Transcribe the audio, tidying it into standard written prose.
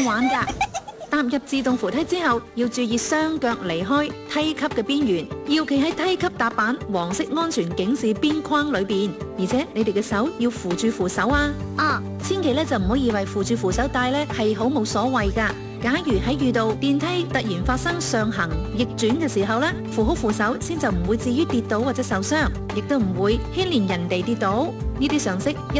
玩㗎。踏入自動扶梯之後，要注意雙腳離開梯級嘅邊緣，要企喺梯級踏板黃色安全警示邊框裏邊，而且你哋嘅手要扶住扶手啊！千祈咧就唔好以為扶住扶手帶咧係好冇所謂㗎。假如喺遇到電梯突然發生上行逆轉嘅時候咧，扶好扶手先就唔會至於跌倒或者受傷，亦都唔會牽連人哋跌倒。呢啲常識一